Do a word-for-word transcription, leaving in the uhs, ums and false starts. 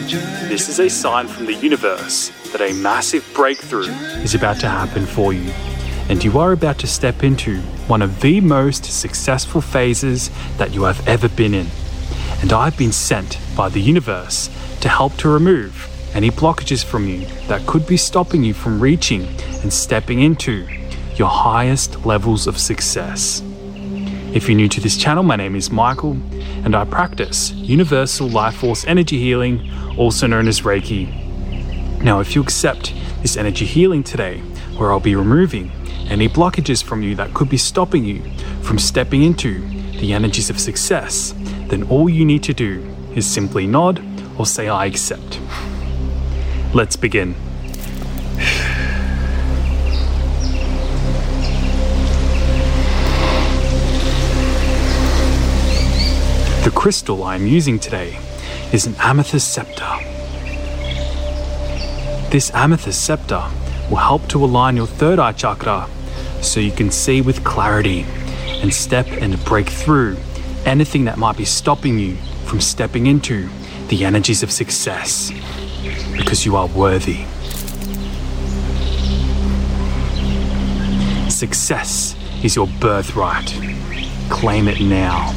This is a sign from the universe that a massive breakthrough is about to happen for you, and you are about to step into one of the most successful phases that you have ever been in. And I've been sent by the universe to help to remove any blockages from you that could be stopping you from reaching and stepping into your highest levels of success. If you're new to this channel, my name is Michael, and I practice Universal Life Force Energy Healing, also known as Reiki. Now, if you accept this energy healing today, where I'll be removing any blockages from you that could be stopping you from stepping into the energies of success, then all you need to do is simply nod or say I accept. Let's begin. The crystal I am using today is an amethyst scepter. This amethyst scepter will help to align your third eye chakra so you can see with clarity and step and break through anything that might be stopping you from stepping into the energies of success, because you are worthy. Success is your birthright. Claim it now.